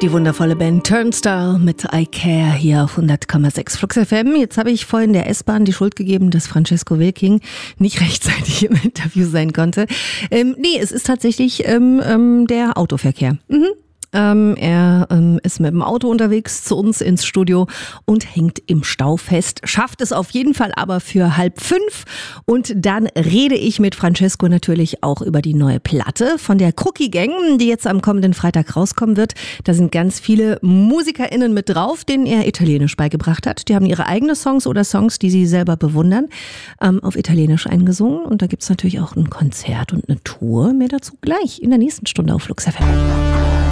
Die wundervolle Band Turnstile mit I Care hier auf 100,6 Flux FM. Jetzt habe ich vorhin der S-Bahn die Schuld gegeben, dass Francesco Wilking nicht rechtzeitig im Interview sein konnte. Nee, es ist tatsächlich der Autoverkehr. Er ist mit dem Auto unterwegs zu uns ins Studio und hängt im Stau fest. Schafft es auf jeden Fall aber für 4:30. Und dann rede ich mit Francesco natürlich auch über die neue Platte von der Crookie Gang, die jetzt am kommenden Freitag rauskommen wird. Da sind ganz viele MusikerInnen mit drauf, denen er Italienisch beigebracht hat. Die haben ihre eigenen Songs oder Songs, die sie selber bewundern, auf Italienisch eingesungen. Und da gibt es natürlich auch ein Konzert und eine Tour. Mehr dazu gleich in der nächsten Stunde auf Flux FM.